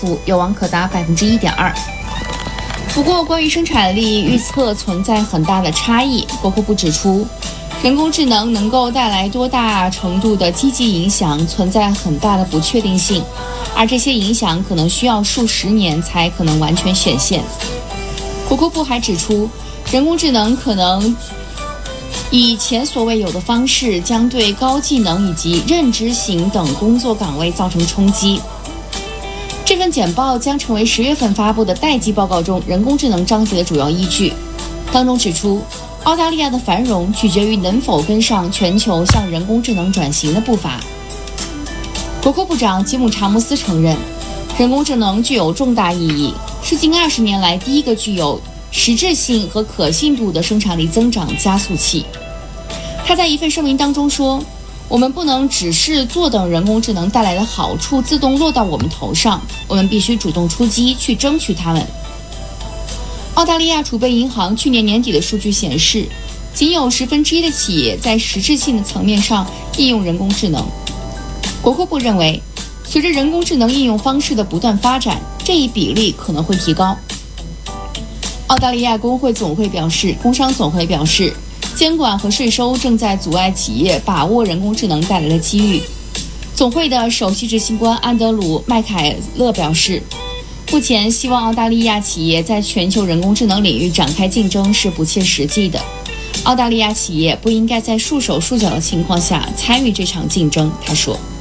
幅有望可达1.2%。不过，关于生产力预测存在很大的差异。国科部指出，人工智能能够带来多大程度的积极影响，存在很大的不确定性，而这些影响可能需要数十年才可能完全显现。国科部还指出，人工智能可能以前所未有的方式，将对高技能以及认知型等工作岗位造成冲击。这份简报将成为10月份发布的待季报告中人工智能章节的主要依据。当中指出，澳大利亚的繁荣取决于能否跟上全球向人工智能转型的步伐。国科部长吉姆·查姆斯承认，人工智能具有重大意义，是近20年来第一个具有实质性和可信度的生产力增长加速器。他在一份声明当中说，我们不能只是坐等人工智能带来的好处自动落到我们头上，我们必须主动出击，去争取它们。澳大利亚储备银行去年年底的数据显示，仅有1/10的企业在实质性的层面上应用人工智能。国科部认为，随着人工智能应用方式的不断发展，这一比例可能会提高。澳大利亚工商总会表示，监管和税收正在阻碍企业把握人工智能带来的机遇。总会的首席执行官安德鲁·麦凯勒表示，目前希望澳大利亚企业在全球人工智能领域展开竞争是不切实际的。澳大利亚企业不应该在束手束脚的情况下参与这场竞争，他说。